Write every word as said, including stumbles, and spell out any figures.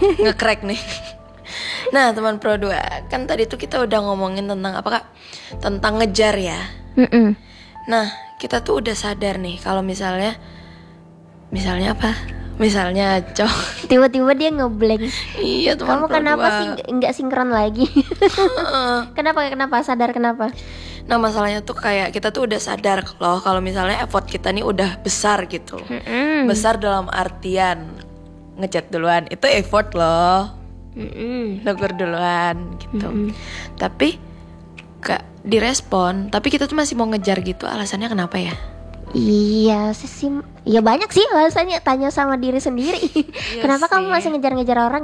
nge-crack nih. Nah teman Pro dua, kan tadi tuh kita udah ngomongin tentang apa Kak? Tentang ngejar ya. Mm-mm. Nah kita tuh udah sadar nih kalau misalnya Misalnya apa? Misalnya cowok Tiba-tiba dia ngeblank. Iya teman Kamu Pro kenapa dua. sih nggak- nggak sinkron lagi? Kenapa kenapa sadar kenapa? Nah masalahnya tuh kayak kita tuh udah sadar loh kalau misalnya effort kita nih udah besar gitu. Mm-mm. Besar dalam artian ngechat duluan itu effort loh. Mm-mm. Negur duluan gitu. Mm-mm. Tapi gak direspon, tapi kita tuh masih mau ngejar gitu. Alasannya kenapa ya? Iya sih, ya banyak sih alasannya. Tanya sama diri sendiri. Iya Kenapa kamu sih. masih ngejar-ngejar orang?